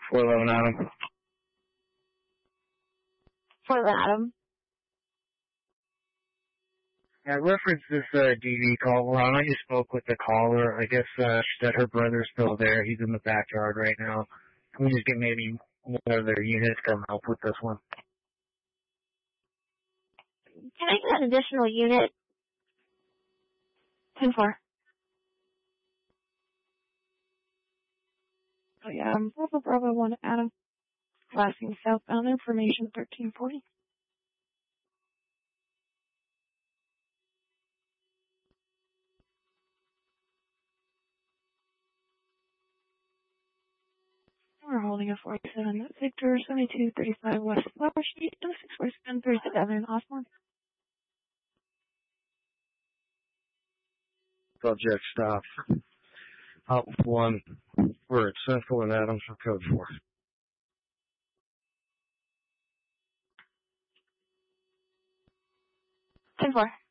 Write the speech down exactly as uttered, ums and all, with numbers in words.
four eleven Adam. four eleven Adam. I referenced this uh, D V call. Ron, I just spoke with the caller. I guess uh, she said her brother's still there. He's in the backyard right now. Can we just get maybe one of their units come help with this one? Can I get an additional unit? ten four. Oh yeah, um, Bravo Bravo one Adam. Flashing southbound information thirteen forty. We're holding a forty-seven. That's Victor seventy-two thirty-five West Flower Street, oh six four seven thirty-six Avenue, Osborne. Subject stop. Out one. We're at Central and Adams for code four. ten four.